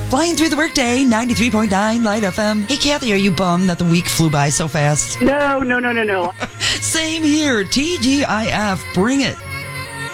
Flying through the workday, 93.9 Light FM. Hey, Kathy, are you bummed that the week flew by so fast? No. Same here. TGIF, bring it.